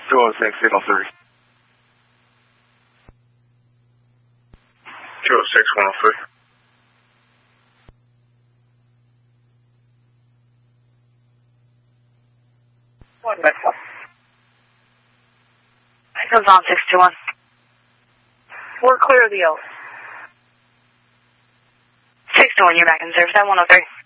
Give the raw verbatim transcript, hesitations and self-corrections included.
two oh six, eight oh three. two oh six, one oh three. One Metro. Goes on six two one. We're clear of the L. six two one, you're back in service at one oh three.